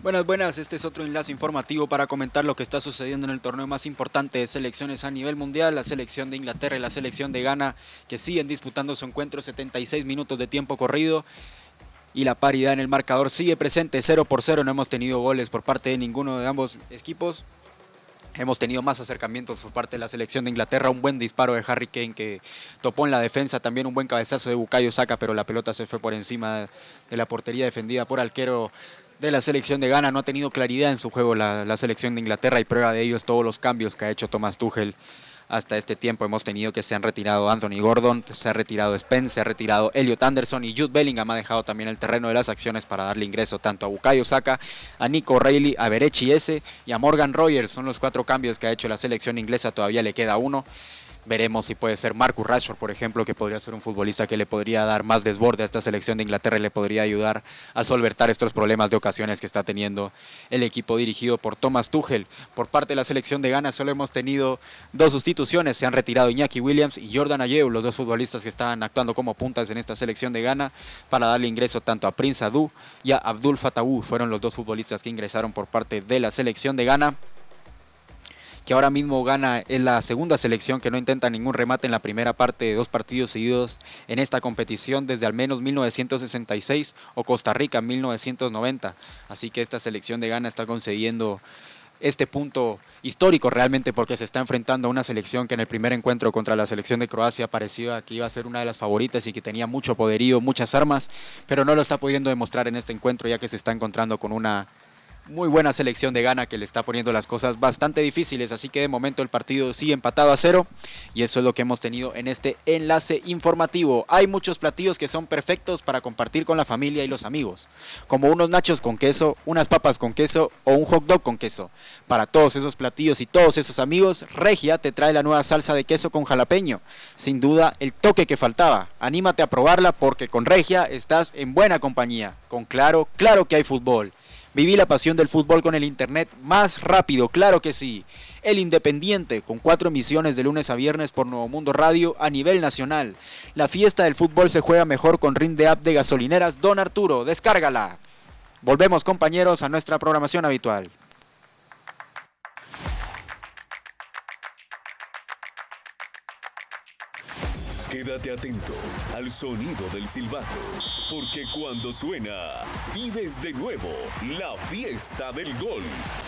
Buenas, buenas, este es otro enlace informativo para comentar lo que está sucediendo en el torneo más importante de selecciones a nivel mundial, la selección de Inglaterra y la selección de Ghana, que siguen disputando su encuentro, 76 minutos de tiempo corrido, y la paridad en el marcador sigue presente, 0-0, no hemos tenido goles por parte de ninguno de ambos equipos. Hemos tenido más acercamientos por parte de la selección de Inglaterra, un buen disparo de Harry Kane que topó en la defensa, también un buen cabezazo de Bukayo Saka, pero la pelota se fue por encima de la portería defendida por arquero de la selección de Ghana. No ha tenido claridad en su juego la selección de Inglaterra, y prueba de ello es todos los cambios que ha hecho Thomas Tuchel. Hasta este tiempo hemos tenido que se han retirado Anthony Gordon, se ha retirado Spence, se ha retirado Elliot Anderson, y Jude Bellingham ha dejado también el terreno de las acciones para darle ingreso tanto a Bukayo Saka, a Nico Reilly, a Berechi Eze y a Morgan Rogers. Son los 4 cambios que ha hecho la selección inglesa, todavía le queda uno. Veremos si puede ser Marcus Rashford, por ejemplo, que podría ser un futbolista que le podría dar más desborde a esta selección de Inglaterra y le podría ayudar a solventar estos problemas de ocasiones que está teniendo el equipo dirigido por Thomas Tuchel. Por parte de la selección de Ghana solo hemos tenido 2 sustituciones, se han retirado Iñaki Williams y Jordan Ayew, los 2 futbolistas que estaban actuando como puntas en esta selección de Ghana, para darle ingreso tanto a Prince Adu y a Abdul Fatawu. Fueron los 2 futbolistas que ingresaron por parte de la selección de Ghana, que ahora mismo Ghana es la segunda selección que no intenta ningún remate en la primera parte de 2 partidos seguidos en esta competición desde al menos 1966 o Costa Rica en 1990. Así que esta selección de Ghana está consiguiendo este punto histórico realmente, porque se está enfrentando a una selección que en el primer encuentro contra la selección de Croacia parecía que iba a ser una de las favoritas y que tenía mucho poderío, muchas armas, pero no lo está pudiendo demostrar en este encuentro, ya que se está encontrando con una muy buena selección de Ghana que le está poniendo las cosas bastante difíciles. Así que de momento el partido sigue empatado a 0, y eso es lo que hemos tenido en este enlace informativo. Hay muchos platillos que son perfectos para compartir con la familia y los amigos, como unos nachos con queso, unas papas con queso o un hot dog con queso. Para todos esos platillos y todos esos amigos, Regia te trae la nueva salsa de queso con jalapeño, sin duda el toque que faltaba. Anímate a probarla, porque con Regia estás en buena compañía. Con Claro, claro que hay fútbol. Viví la pasión del fútbol con el internet más rápido, claro que sí. El Independiente, con 4 emisiones de lunes a viernes por Nuevo Mundo Radio a nivel nacional. La fiesta del fútbol se juega mejor con Rinde App de gasolineras Don Arturo. Descárgala. Volvemos, compañeros, a nuestra programación habitual. Quédate atento al sonido del silbato, porque cuando suena, vives de nuevo la fiesta del gol.